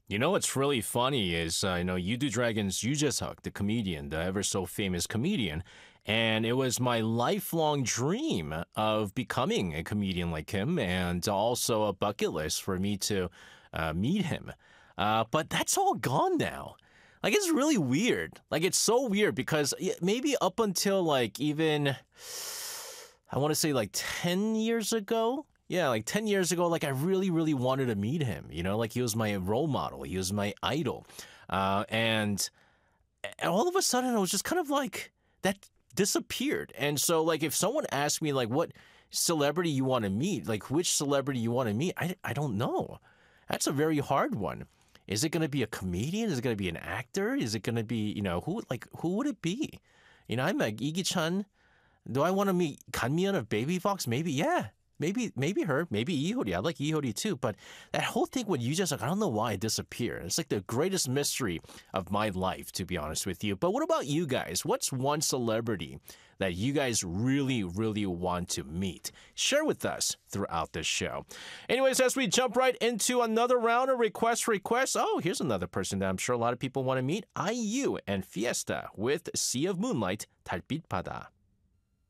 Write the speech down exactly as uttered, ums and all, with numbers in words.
You know what's really funny is, uh, you know, You Do Dragon's Yu Jae-suk, the comedian, the ever so famous comedian, and it was my lifelong dream of becoming a comedian like him, and also a bucket list for me to uh, meet him. Uh, but that's all gone now. Like it's really weird. Like it's so weird because y- maybe up until like even I want to say like ten years ago. Yeah, like ten years ago, like I really, really wanted to meet him. You know, like he was my role model, he was my idol. Uh, and, and all of a sudden, I was just kind of like, that disappeared. And so, like, if someone asked me, like, what celebrity you want to meet, like, which celebrity you want to meet, I, I don't know. That's a very hard one. Is it going to be a comedian? Is it going to be an actor? Is it going to be, you know, who, like, who would it be? You know, I'm like, Iggy Chan. Do I want to meet Kanmian of Baby Fox? Maybe, yeah. Maybe, maybe her, maybe Ihori. I like Ihori too, but that whole thing with you just like I don't know why it disappeared. It's like the greatest mystery of my life, to be honest with you. But what about you guys? What's one celebrity that you guys really, really want to meet? Share with us throughout this show. Anyways, as we jump right into another round of request requests. Oh, here's another person that I'm sure a lot of people want to meet. I U and Fiesta with Sea of Moonlight, 달빛 바다.